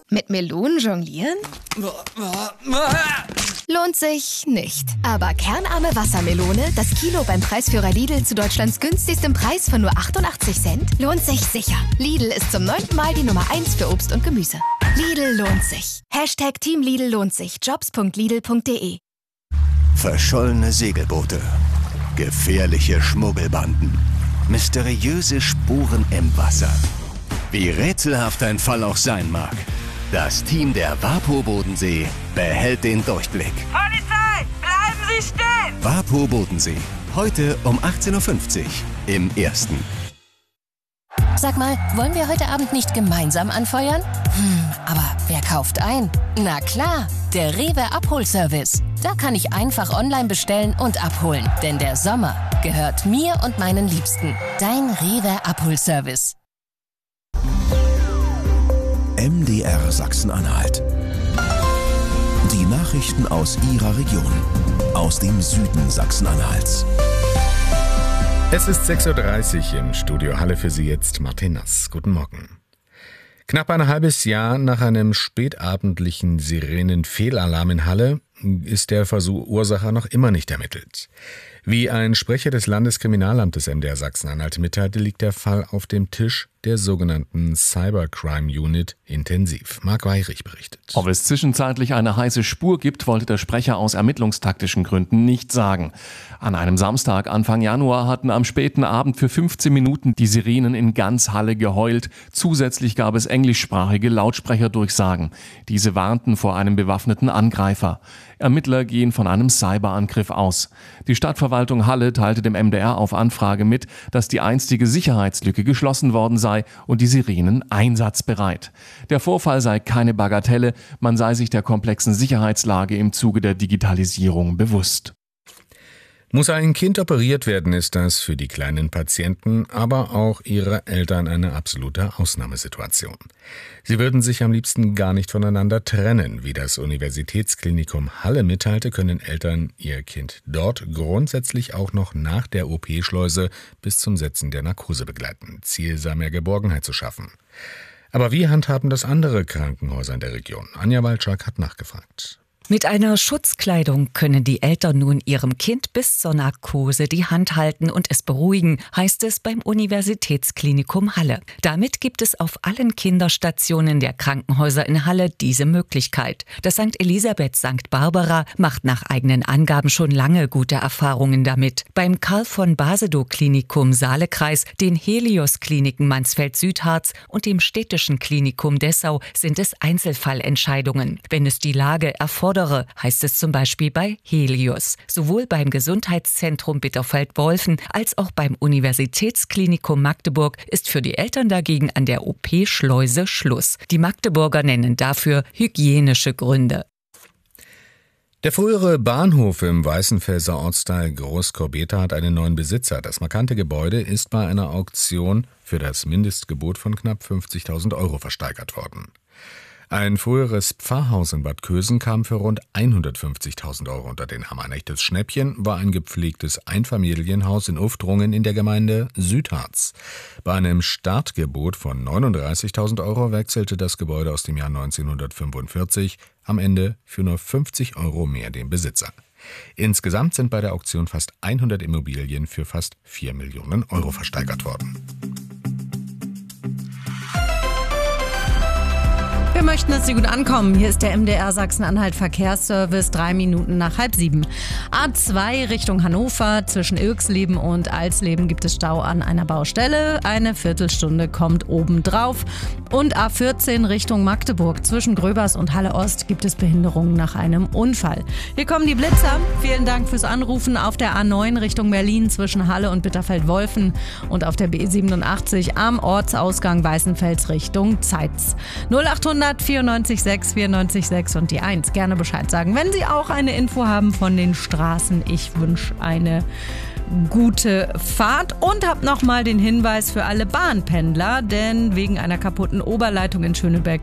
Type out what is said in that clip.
Mit Melonen jonglieren? Lohnt sich nicht. Aber kernarme Wassermelone, das Kilo beim Preisführer Lidl zu Deutschlands günstigstem Preis von nur 88 Cent, lohnt sich sicher. Lidl ist zum 9. Mal die Nummer 1 für Obst und Gemüse. Lidl lohnt sich. #Team Lidl lohnt sich. Jobs.lidl.de. Verschollene Segelboote, gefährliche Schmuggelbanden, mysteriöse Spuren im Wasser. Wie rätselhaft ein Fall auch sein mag, das Team der WaPo Bodensee behält den Durchblick. Polizei, bleiben Sie stehen! WaPo Bodensee, heute um 18.50 Uhr im Ersten. Sag mal, wollen wir heute Abend nicht gemeinsam anfeuern? Aber wer kauft ein? Na klar, der Rewe Abholservice. Da kann ich einfach online bestellen und abholen. Denn der Sommer gehört mir und meinen Liebsten. Dein Rewe Abholservice. MDR Sachsen-Anhalt. Die Nachrichten aus Ihrer Region. Aus dem Süden Sachsen-Anhalts. Es ist 6.30 Uhr im Studio Halle, für Sie jetzt Martin Nass. Guten Morgen. Knapp ein halbes Jahr nach einem spätabendlichen Sirenenfehlalarm in Halle ist der Verursacher noch immer nicht ermittelt. Wie ein Sprecher des Landeskriminalamtes MDR Sachsen-Anhalt mitteilte, liegt der Fall auf dem Tisch der sogenannten Cybercrime Unit intensiv. Marc Weirich berichtet. Ob es zwischenzeitlich eine heiße Spur gibt, wollte der Sprecher aus ermittlungstaktischen Gründen nicht sagen. An einem Samstag Anfang Januar hatten am späten Abend für 15 Minuten die Sirenen in ganz Halle geheult. Zusätzlich gab es englischsprachige Lautsprecherdurchsagen. Diese warnten vor einem bewaffneten Angreifer. Ermittler gehen von einem Cyberangriff aus. Die Stadtverwaltung Halle teilte dem MDR auf Anfrage mit, dass die einstige Sicherheitslücke geschlossen worden sei und die Sirenen einsatzbereit. Der Vorfall sei keine Bagatelle, man sei sich der komplexen Sicherheitslage im Zuge der Digitalisierung bewusst. Muss ein Kind operiert werden, ist das für die kleinen Patienten, aber auch ihre Eltern eine absolute Ausnahmesituation. Sie würden sich am liebsten gar nicht voneinander trennen. Wie das Universitätsklinikum Halle mitteilte, können Eltern ihr Kind dort grundsätzlich auch noch nach der OP-Schleuse bis zum Setzen der Narkose begleiten. Ziel sei mehr Geborgenheit zu schaffen. Aber wie handhaben das andere Krankenhäuser in der Region? Anja Walczak hat nachgefragt. Mit einer Schutzkleidung können die Eltern nun ihrem Kind bis zur Narkose die Hand halten und es beruhigen, heißt es beim Universitätsklinikum Halle. Damit gibt es auf allen Kinderstationen der Krankenhäuser in Halle diese Möglichkeit. Das St. Elisabeth St. Barbara macht nach eigenen Angaben schon lange gute Erfahrungen damit. Beim Karl von Basedow Klinikum Saalekreis, den Helios Kliniken Mansfeld-Südharz und dem Städtischen Klinikum Dessau sind es Einzelfallentscheidungen. Wenn es die Lage erfordert, heißt es zum Beispiel bei Helios. Sowohl beim Gesundheitszentrum Bitterfeld-Wolfen als auch beim Universitätsklinikum Magdeburg ist für die Eltern dagegen an der OP-Schleuse Schluss. Die Magdeburger nennen dafür hygienische Gründe. Der frühere Bahnhof im Weißenfelser Ortsteil Groß-Korbeta hat einen neuen Besitzer. Das markante Gebäude ist bei einer Auktion für das Mindestgebot von knapp 50.000 € versteigert worden. Ein früheres Pfarrhaus in Bad Kösen kam für rund 150.000 € unter den Hammer. Ein echtes Schnäppchen war ein gepflegtes Einfamilienhaus in Uftrungen in der Gemeinde Südharz. Bei einem Startgebot von 39.000 € wechselte das Gebäude aus dem Jahr 1945 am Ende für nur 50 € mehr den Besitzer. Insgesamt sind bei der Auktion fast 100 Immobilien für fast 4 Millionen € versteigert worden. Wir möchten, dass Sie gut ankommen. Hier ist der MDR Sachsen-Anhalt Verkehrsservice, 6:03 nach 6:30. A2 Richtung Hannover. Zwischen Irxleben und Alsleben gibt es Stau an einer Baustelle. Eine Viertelstunde kommt obendrauf. Und A14 Richtung Magdeburg. Zwischen Gröbers und Halle Ost gibt es Behinderungen nach einem Unfall. Hier kommen die Blitzer. Vielen Dank fürs Anrufen. Auf der A9 Richtung Berlin zwischen Halle und Bitterfeld-Wolfen. Und auf der B87 am Ortsausgang Weißenfels Richtung Zeitz. 0800 94 6 94 6 und die 1. Gerne Bescheid sagen, wenn Sie auch eine Info haben von den Straßen. Ich wünsche eine gute Fahrt und habe nochmal den Hinweis für alle Bahnpendler, denn wegen einer kaputten Oberleitung in Schönebeck